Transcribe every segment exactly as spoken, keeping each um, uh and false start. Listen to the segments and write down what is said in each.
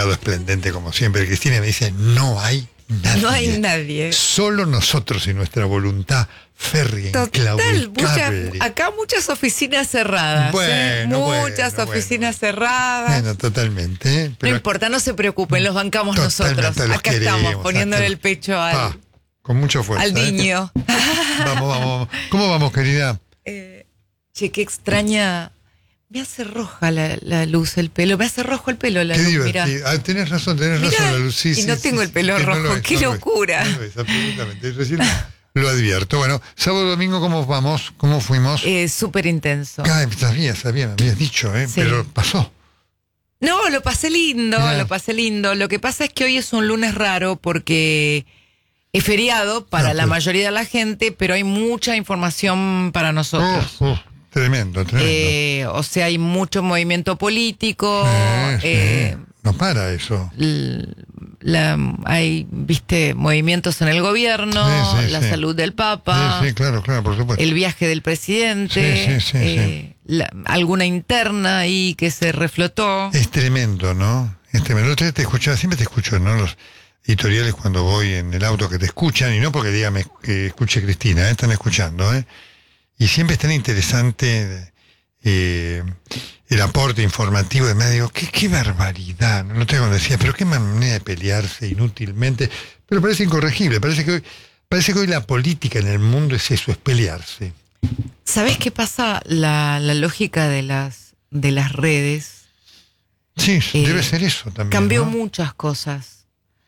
legado esplendente como siempre. Cristina me dice, no hay nadie. No hay nadie. Solo nosotros y nuestra voluntad férrea, Total, inclaudicable. muchas, acá muchas oficinas cerradas. Bueno, ¿eh? Muchas bueno, oficinas bueno. cerradas. Bueno, totalmente. ¿eh? Pero no importa, no se preocupen, los bancamos totalmente, nosotros. los Acá queremos, estamos, poniéndole hasta- el pecho al, Ah, con mucha fuerza. al ¿eh? niño. Vamos, vamos, vamos. ¿Cómo vamos, querida? Eh, che, qué extraña. Me hace roja la, la luz, el pelo. Me hace rojo el pelo la Qué luz, mirá. divertido. Ah, tenés razón, tenés Mirá, razón, la luz. Sí, y sí, no sí, tengo sí, el pelo que no rojo. lo es, Qué no lo es, locura. no lo es, absolutamente. Recién lo advierto. Bueno, sábado, domingo, ¿cómo vamos? ¿Cómo fuimos? Eh, Súper intenso. Ah, sabía, sabía, me habías dicho, ¿eh? Sí. Pero pasó. No, lo pasé lindo, Mirá. lo pasé lindo. Lo que pasa es que hoy es un lunes raro porque es feriado para No, la pues. mayoría de la gente, pero hay mucha información para nosotros. Uh, uh, tremendo, tremendo. Eh, o sea, hay mucho movimiento político. Eh, sí. eh, No para eso. l- la- hay, viste, movimientos en el gobierno, Sí, sí, la sí. salud del Papa, Sí, sí, claro, claro, por supuesto. el viaje del presidente, Sí, sí, sí, eh, la- alguna interna ahí que se reflotó. Es tremendo, ¿no? Es tremendo. El otro día te escuchaba, siempre te escucho, ¿no? Los editoriales cuando voy en el auto que te escuchan, y no porque dígame que escuche Cristina, ¿eh? Están escuchando, ¿eh? Y siempre es tan interesante eh, el aporte informativo de medio. Qué, qué barbaridad, no lo tengo cuando decía, pero qué manera de pelearse inútilmente. Pero parece incorregible, parece que hoy, parece que hoy la política en el mundo es eso, es pelearse. ¿Sabés qué pasa? La, la lógica de las, de las redes Sí, Eh, debe ser eso también. cambió ¿no? muchas cosas.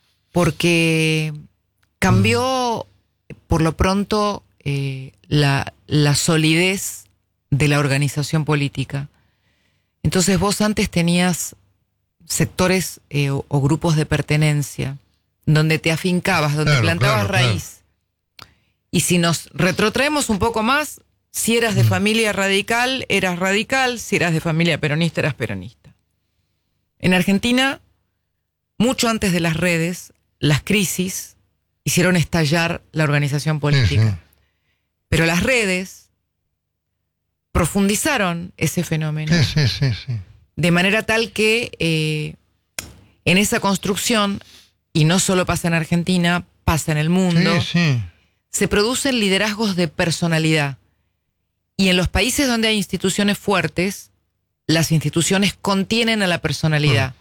Porque cambió, por lo pronto, eh, la, la solidez de la organización política. Entonces vos antes tenías sectores eh, o, o grupos de pertenencia donde te afincabas, donde Claro, plantabas claro, claro. raíz. Y si nos retrotraemos un poco más, si eras de familia radical, eras radical, si eras de familia peronista, eras peronista. En Argentina, mucho antes de las redes, las crisis hicieron estallar la organización política. Sí, sí. Pero las redes profundizaron ese fenómeno. Sí, sí, sí, sí. De manera tal que eh, en esa construcción, y no solo pasa en Argentina, pasa en el mundo, Sí, sí. se producen liderazgos de personalidad. Y en los países donde hay instituciones fuertes, las instituciones contienen a la personalidad.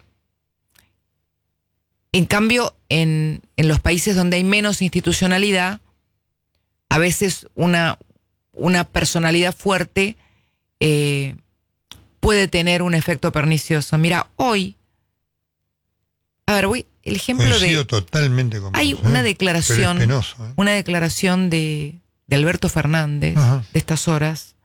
En cambio, en, en los países donde hay menos institucionalidad, a veces una, una personalidad fuerte eh, puede tener un efecto pernicioso. Mira, hoy, a ver, voy, el ejemplo Coincido de... totalmente con Hay vos, una ¿eh? declaración, Pero es penoso, ¿eh? una declaración de, de Alberto Fernández, Ajá. de estas horas,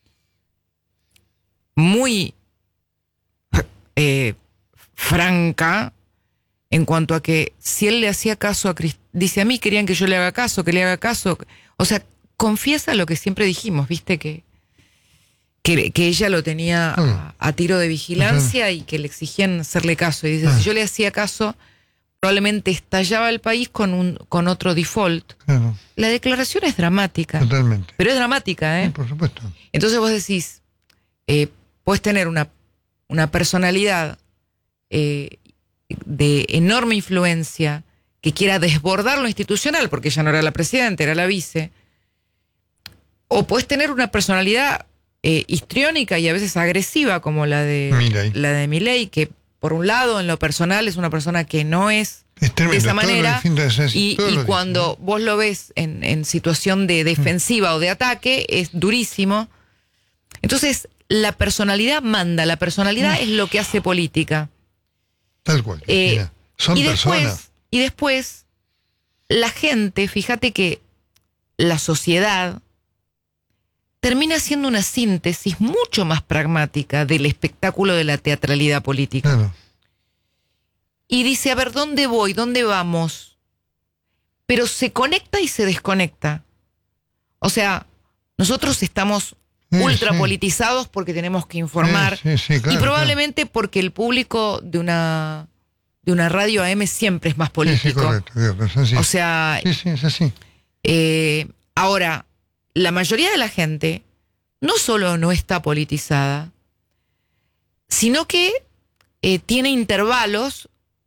muy eh, franca en cuanto a que si él le hacía caso a Cristina, dice, a mí querían que yo le haga caso, que le haga caso, o sea, confiesa lo que siempre dijimos, viste, que que, que ella lo tenía a, a tiro de vigilancia y que le exigían hacerle caso, y dice, Ah. si yo le hacía caso, probablemente estallaba el país con un con otro default. Claro, La declaración es dramática, totalmente. pero es dramática, ¿eh? Sí, por supuesto. Entonces vos decís, eh, puedes tener una, una personalidad eh, de enorme influencia que quiera desbordar lo institucional, porque ella no era la presidenta, era la vice, o puedes tener una personalidad eh, histriónica y a veces agresiva como la de Milei. la de Milei, que por un lado en lo personal es una persona que no es Es tremendo. de esa todo lo manera, distinto es así, y, todo y lo cuando distinto. vos lo ves en, en situación de defensiva o de ataque, es durísimo. Entonces, la personalidad manda, la personalidad es lo que hace política. Tal cual. Eh, Cristina. Son y personas. después, y después, la gente, fíjate que la sociedad termina siendo una síntesis mucho más pragmática del espectáculo de la teatralidad política. Claro. Y dice, a ver, ¿dónde voy? ¿Dónde vamos? Pero se conecta y se desconecta. O sea, nosotros estamos Sí, ultra sí. politizados porque tenemos que informar. Sí, sí, sí, claro, y probablemente porque el público de una, de una radio A M siempre es más claro. Sí, sí, político. correcto. Digo, es así. O sea, Sí, sí, es así. eh, ahora, la mayoría de la gente no solo no está politizada, sino que eh, tiene intervalos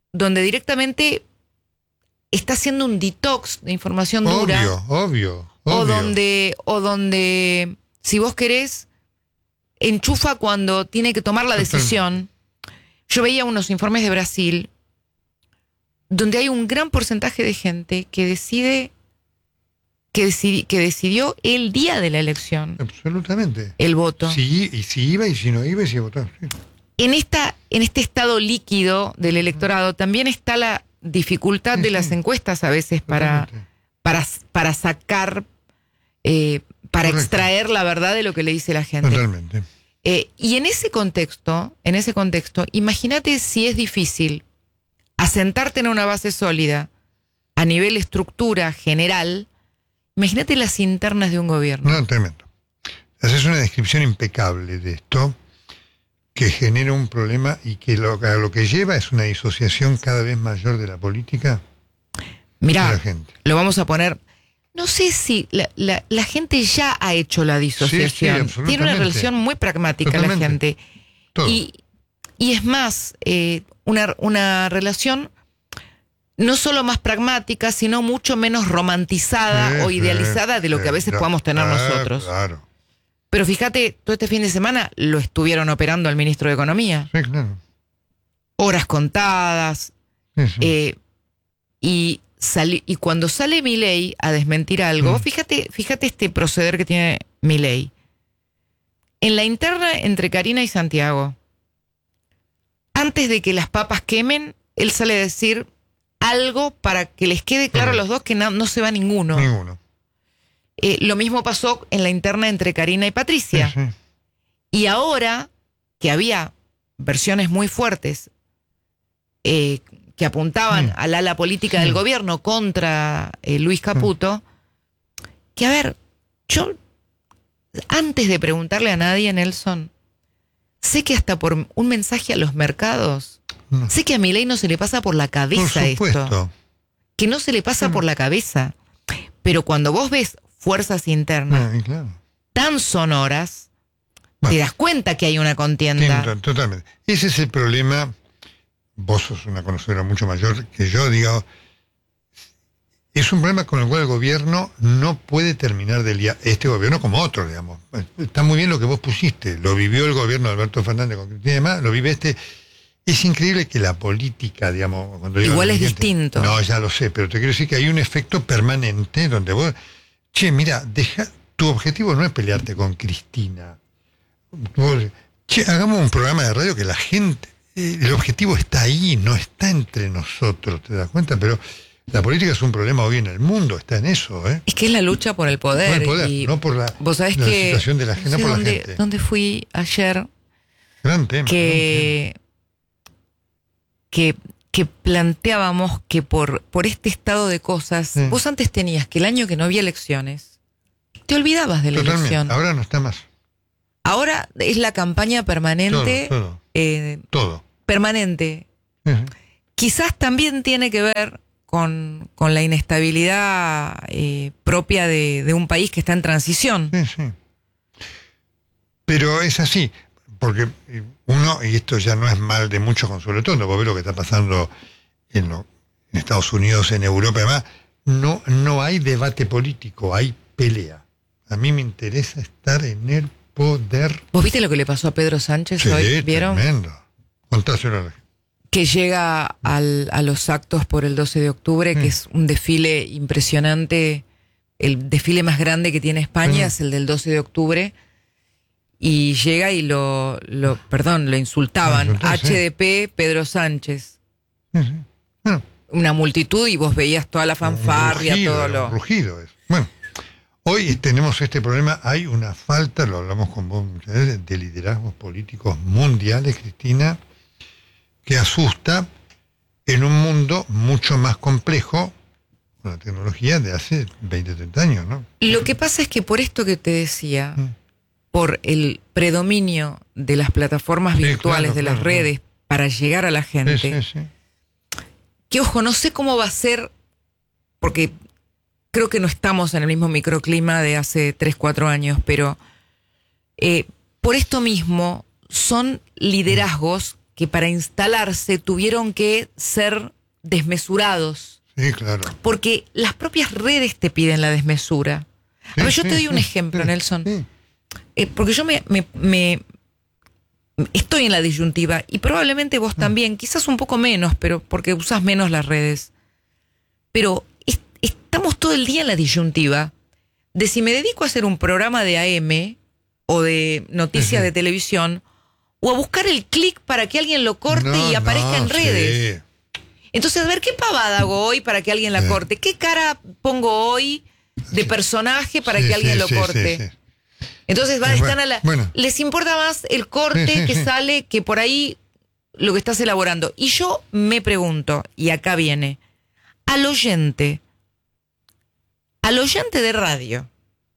donde directamente está haciendo un detox de información dura. Obvio, obvio, obvio. O donde, o donde, si vos querés, enchufa cuando tiene que tomar la decisión. Yo veía unos informes de Brasil donde hay un gran porcentaje de gente que decide, que, decidi, que decidió el día de la elección. Absolutamente. El voto. Sí, y si iba y si no iba y si votaba. Sí. En, esta, en este estado líquido del electorado también está la dificultad sí, de las sí. encuestas a veces para, para, para sacar, eh, para Correcto. extraer la verdad de lo que le dice la gente. Totalmente. Eh, y en ese contexto, en ese contexto, imagínate si es difícil asentarte en una base sólida a nivel estructura general. Imagínate las internas de un gobierno. No, tremendo. Haces una descripción impecable de esto que genera un problema y que lo, a lo que lleva es una disociación cada vez mayor de la política. Mirá, de la gente. Lo vamos a poner. No sé si la, la, la gente ya ha hecho la disociación. Sí, sí, tiene una relación muy pragmática Totalmente. la gente. Todo. Y, y es más, eh, una, una relación no solo más pragmática, sino mucho menos romantizada sí, o idealizada sí, de lo que a veces sí, podamos tener ah, nosotros. Claro. Pero fíjate, todo este fin de semana lo estuvieron operando al ministro de Economía. Sí, claro. Horas contadas. Sí, sí. Eh, y, sali, y cuando sale Milei a desmentir algo, mm. fíjate, fíjate este proceder que tiene Milei. En la interna entre Karina y Santiago, antes de que las papas quemen, él sale a decir algo para que les quede claro Correcto. a los dos que no, no se va ninguno. Ninguno. Eh, lo mismo pasó en la interna entre Karina y Patricia. Sí, sí. Y ahora que había versiones muy fuertes eh, que apuntaban sí. al ala política sí. del gobierno contra eh, Luis Caputo, sí. que a ver, yo antes de preguntarle a nadie, Nelson, sé que hasta por un mensaje a los mercados, no. sé que a Milei no se le pasa por la cabeza por esto. Que no se le pasa sí. por la cabeza. Pero cuando vos ves fuerzas internas ah, claro. tan sonoras, bueno, te das cuenta que hay una contienda. Sí, totalmente. Ese es el problema. Vos sos una conocedora mucho mayor que yo, digo, es un problema con el cual el gobierno no puede terminar del día. Este gobierno como otro, digamos. Está muy bien lo que vos pusiste. Lo vivió el gobierno de Alberto Fernández con Cristina y demás, lo vive este. Es increíble que la política, digamos... Cuando Igual es distinto. No, ya lo sé, pero te quiero decir que hay un efecto permanente donde vos... Che, mira, deja, tu objetivo no es pelearte con Cristina. Vos, che, hagamos un programa de radio que la gente... Eh, el objetivo está ahí, no está entre nosotros, ¿te das cuenta? Pero la política es un problema hoy en el mundo, está en eso, ¿eh? Es que es la lucha por el poder. Por el poder, y no por la, vos sabés la que, situación de la gente, no por dónde, la gente. ¿Dónde fui ayer? Gran tema. Que... Gran tema. que, que planteábamos que por, por este estado de cosas, sí. vos antes tenías que el año que no había elecciones, te olvidabas de la Totalmente. elección. Ahora no está más. Ahora es la campaña permanente. Todo, todo. Eh, todo. Permanente. Uh-huh. Quizás también tiene que ver con, con la inestabilidad eh, propia de, de un país que está en transición. Sí, sí. Pero es así. Porque uno, y esto ya no es mal de muchos con sobre todo, no vos ves lo que está pasando en, lo, en Estados Unidos, en Europa y demás, no, no hay debate político, hay pelea. A mí me interesa estar en el poder. ¿Vos viste lo que le pasó a Pedro Sánchez sí, hoy? ¿Vieron? Tremendo. Contáselo a la gente. Que llega al, a los actos por el doce de octubre, sí. que es un desfile impresionante, el desfile más grande que tiene España sí. es el del doce de octubre. Y llega y lo, lo perdón, lo insultaban. Insultó, H D P, sí. Pedro Sánchez. Sí, sí. Bueno, una multitud y vos veías toda la fanfarria, rugido, todo lo... rugido es. Bueno, hoy tenemos este problema. Hay una falta, lo hablamos con vos muchas veces, de liderazgos políticos mundiales, Cristina, que asusta en un mundo mucho más complejo con la tecnología de hace veinte, treinta años, ¿no? Lo que pasa es que por esto que te decía... Mm. por el predominio de las plataformas sí, virtuales, claro, de las claro, redes, claro. para llegar a la gente. Sí, sí, sí. Que, ojo, no sé cómo va a ser, porque creo que no estamos en el mismo microclima de hace tres, cuatro años, pero eh, por esto mismo son liderazgos que para instalarse tuvieron que ser desmesurados. Sí, claro. Porque las propias redes te piden la desmesura. Sí, a ver, yo sí, te doy sí, un ejemplo, sí, Nelson. Sí. Eh, porque yo me, me, me estoy en la disyuntiva y probablemente vos también, quizás un poco menos, pero porque usás menos las redes. Pero es, estamos todo el día en la disyuntiva de si me dedico a hacer un programa de A M o de noticias Sí. de televisión o a buscar el clic para que alguien lo corte No, y aparezca no, en redes. sí. Entonces, a ver, ¿qué pavada hago hoy para que alguien la Sí. corte? ¿Qué cara pongo hoy de personaje para Sí, que alguien sí, lo sí, corte? sí, sí. Entonces van, Eh, están a la, bueno. les importa más el corte Sí, sí, que sí. sale que por ahí lo que estás elaborando. Y yo me pregunto, y acá viene, al oyente, al oyente de radio,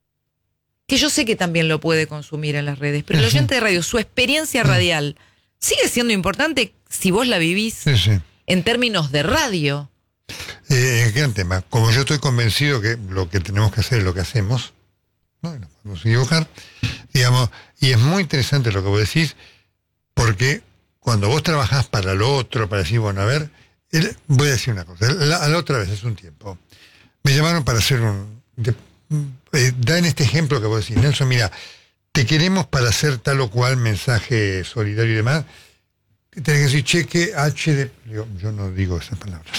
que yo sé que también lo puede consumir en las redes, pero el Sí, sí. oyente de radio, su experiencia radial, sigue siendo importante si vos la vivís Sí, sí. en términos de radio. Eh, es gran tema. Como yo estoy convencido que lo que tenemos que hacer es lo que hacemos, no nos podemos equivocar, digamos, y es muy interesante lo que vos decís, porque cuando vos trabajás para lo otro, para decir, bueno, a ver, el- voy a decir una cosa, la, la otra vez, hace un tiempo, me llamaron para hacer un... de- eh, dan este ejemplo que vos decís, Nelson, mira, te queremos para hacer tal o cual mensaje solidario y demás, tenés que decir cheque H de... Digo, yo no digo esas palabras.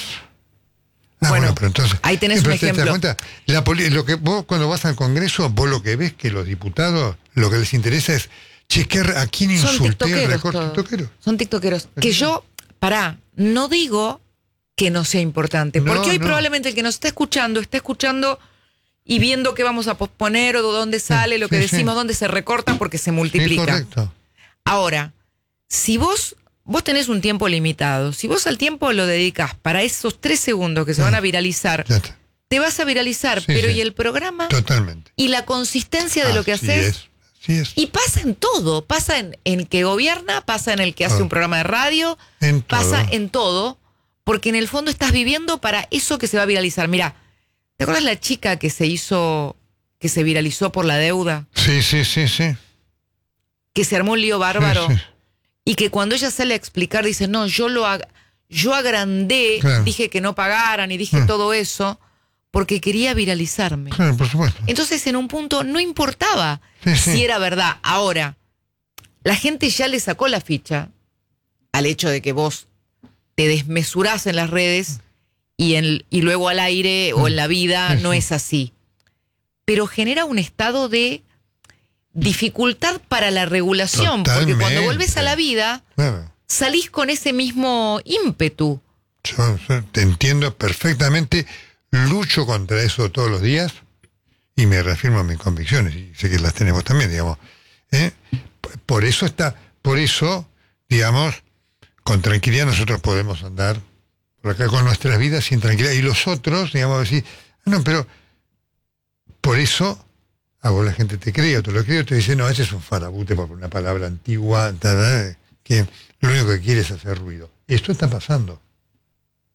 Ah, Bueno, bueno, pero entonces... ahí tenés Sí, pero un te- te das ejemplo. cuenta, la poli- lo que vos cuando vas al Congreso, vos lo que ves que los diputados, lo que les interesa es, che, ¿qué re- ¿a quién Son insulté? tiktokeros Recorte todos. tiktokeros. Son tiktokeros. Que yo, pará, no digo que no sea importante. No, Porque hoy no. probablemente el que nos está escuchando, está escuchando y viendo qué vamos a posponer o dónde sale lo que sí, sí. decimos, dónde se recorta porque se Sí, multiplica. correcto. Ahora, si vos, vos tenés un tiempo limitado, si vos al tiempo lo dedicas para esos tres segundos que se Sí. van a viralizar, Ya está. te vas a viralizar, Sí, pero sí. ¿y el programa? Totalmente. ¿Y la consistencia de lo que Así haces? es. Sí es. Y pasa en todo, pasa en, en que gobierna, pasa en el que hace Ah. un programa de radio, En pasa todo. en todo, porque en el fondo estás viviendo para eso que se va a viralizar. Mira, ¿te acuerdas la chica que se hizo, que se viralizó por la deuda? Sí, sí, sí, sí. Que se armó un lío bárbaro Sí, sí. y que cuando ella sale a explicar dice, no, yo lo ag- yo agrandé, Claro. dije que no pagaran y dije Mm. todo eso porque quería viralizarme. Claro, por supuesto. Entonces, en un punto no importaba Sí, sí. si era verdad. Ahora, la gente ya le sacó la ficha al hecho de que vos te desmesurás en las redes y, en, y luego al aire o en la vida Sí, no sí. es así. Pero genera un estado de dificultad para la regulación, porque cuando Totalmente. volvés a la vida, Claro. salís con ese mismo ímpetu. Yo, yo te entiendo perfectamente, lucho contra eso todos los días y me reafirmo en mis convicciones, y sé que las tenemos también, digamos. ¿eh? P- Por eso está, por eso, digamos, con tranquilidad nosotros podemos andar por acá con nuestras vidas sin tranquilidad. Y los otros, digamos, decir, "Ah, no, pero por eso a vos la gente te cree, o te lo cree, o te dice, no, ese es un farabute por una palabra antigua, ta, ta, que lo único que quiere es hacer ruido. Esto está pasando.